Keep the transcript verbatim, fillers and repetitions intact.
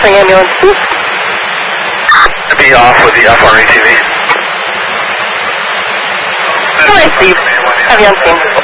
Spring ambulance, please. Be off with the F R A T V. Hi, Steve. Have you on scene?